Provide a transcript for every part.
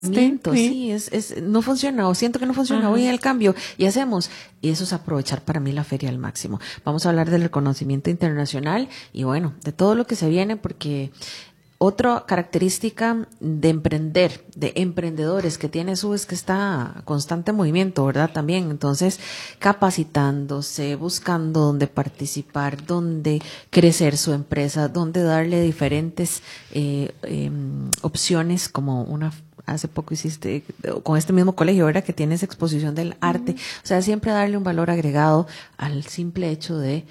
Sí, no funciona, o siento que no funciona, voy al cambio y hacemos. Y eso es aprovechar para mí la feria al máximo. Vamos a hablar del reconocimiento internacional y bueno, de todo lo que se viene, porque otra característica de emprender, de emprendedores que tiene SU, es que está en constante movimiento, ¿verdad? También, entonces, capacitándose, buscando dónde participar, dónde crecer su empresa, dónde darle diferentes opciones, como hace poco hiciste con este mismo colegio, ¿verdad? Que tiene esa exposición del arte. O sea, siempre darle un valor agregado al simple hecho de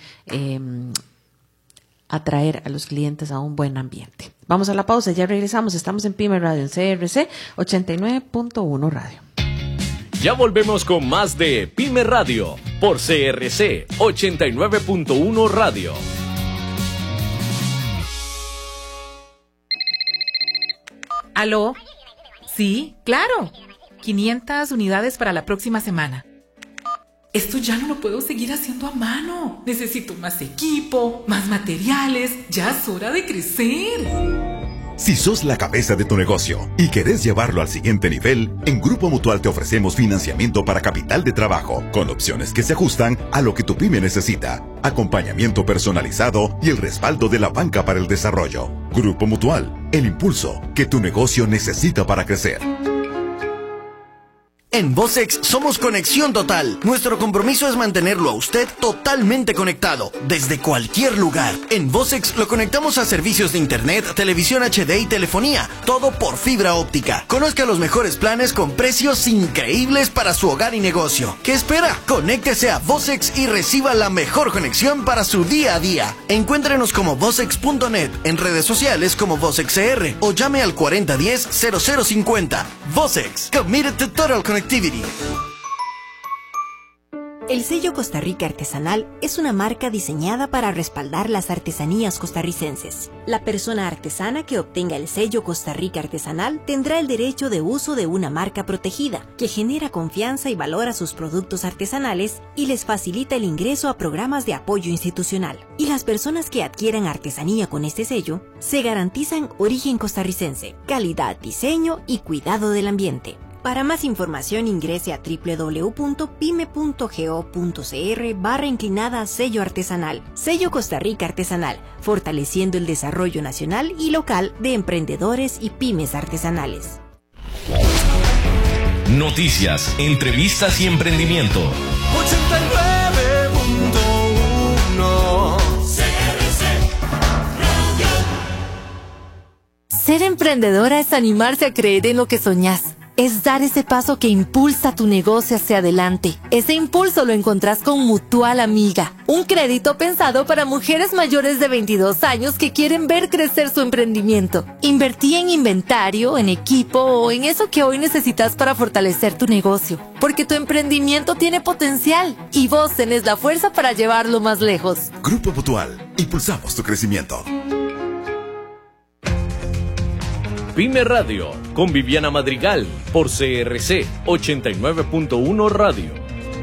atraer a los clientes a un buen ambiente. Vamos a la pausa, ya regresamos. Estamos en Pyme Radio, en CRC 89.1 Radio. Ya volvemos con más de Pyme Radio por CRC 89.1 Radio. ¿Aló? Sí, claro. 500 unidades para la próxima semana. Esto ya no lo puedo seguir haciendo a mano. Necesito más equipo, más materiales. Ya es hora de crecer. Si sos la cabeza de tu negocio y querés llevarlo al siguiente nivel, en Grupo Mutual te ofrecemos financiamiento para capital de trabajo, con opciones que se ajustan a lo que tu pyme necesita, acompañamiento personalizado y el respaldo de la banca para el desarrollo. Grupo Mutual, el impulso que tu negocio necesita para crecer. En Vocex somos conexión total. Nuestro compromiso es mantenerlo a usted totalmente conectado, desde cualquier lugar. En Vocex lo conectamos a servicios de internet, televisión HD y telefonía, todo por fibra óptica. Conozca los mejores planes con precios increíbles para su hogar y negocio. ¿Qué espera? Conéctese a Vocex y reciba la mejor conexión para su día a día. Encuéntrenos como vocex.net, en redes sociales como VocexCR o llame al 4010-0050. Vocex, committed to total connectivity. El sello Costa Rica Artesanal es una marca diseñada para respaldar las artesanías costarricenses. La persona artesana que obtenga el sello Costa Rica Artesanal tendrá el derecho de uso de una marca protegida, que genera confianza y valora sus productos artesanales y les facilita el ingreso a programas de apoyo institucional. Y las personas que adquieran artesanía con este sello se garantizan origen costarricense, calidad, diseño y cuidado del ambiente. Para más información ingrese a www.pyme.go.cr/sello artesanal. Sello Costa Rica Artesanal, fortaleciendo el desarrollo nacional y local de emprendedores y pymes artesanales. Noticias, entrevistas y emprendimiento. 89.1 Ser emprendedora es animarse a creer en lo que soñás. Es dar ese paso que impulsa tu negocio hacia adelante. Ese impulso lo encontrás con Mutual Amiga, un crédito pensado para mujeres mayores de 22 años que quieren ver crecer su emprendimiento. Invertí en inventario, en equipo o en eso que hoy necesitas para fortalecer tu negocio, porque tu emprendimiento tiene potencial y vos tenés la fuerza para llevarlo más lejos. Grupo Mutual, impulsamos tu crecimiento. Pyme Radio con Viviana Madrigal por CRC 89.1 Radio.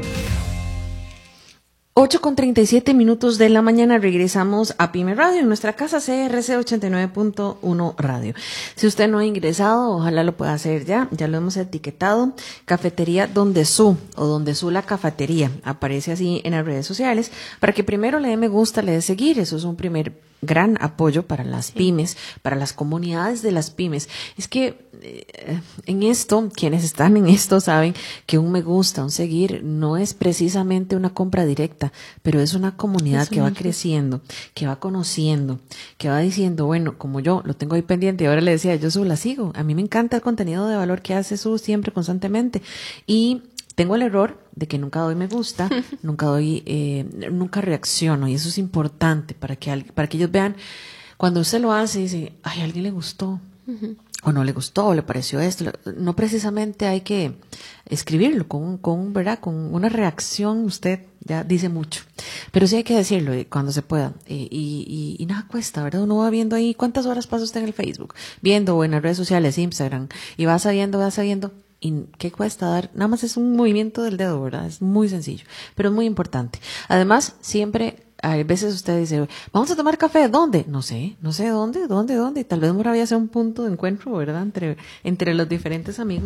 8:37 de la mañana, regresamos a Pyme Radio en nuestra casa CRC 89.1 Radio. Si usted no ha ingresado, ojalá lo pueda hacer ya lo hemos etiquetado, Cafetería Donde Su o Donde Su la Cafetería, aparece así en las redes sociales, para que primero le dé me gusta, le dé seguir, eso es un primer gran apoyo para las pymes, para las comunidades de las pymes. Es que en esto, quienes están en esto saben que un me gusta, un seguir, no es precisamente una compra directa, pero es una comunidad que va creciendo, que va conociendo, que va diciendo, bueno, como yo lo tengo ahí pendiente y ahora le decía, yo la sigo, a mí me encanta el contenido de valor que hace siempre constantemente, y tengo el error de que nunca doy me gusta, nunca reacciono, y eso es importante para que ellos vean, cuando usted lo hace y dice, ay, a alguien le gustó, o no le gustó, o le pareció esto, no precisamente hay que escribirlo ¿verdad? Con una reacción, usted ya dice mucho, pero sí hay que decirlo cuando se pueda, y nada cuesta, ¿verdad? Uno va viendo ahí cuántas horas pasa usted en el Facebook, viendo, o en las redes sociales, Instagram, y va sabiendo, ¿y qué cuesta dar? Nada más es un movimiento del dedo, ¿verdad? Es muy sencillo, pero es muy importante. Además, siempre a veces usted dice, vamos a tomar café, ¿dónde? No sé dónde, y tal vez Moravia sea un punto de encuentro, ¿verdad? Entre los diferentes amigos.